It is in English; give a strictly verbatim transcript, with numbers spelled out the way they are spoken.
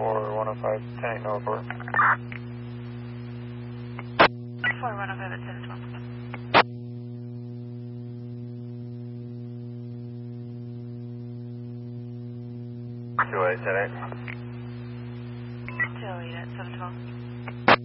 for one oh five, ten oh four. four one oh five at seven twelve. two eight, ten eight. two oh eight at seven twelve.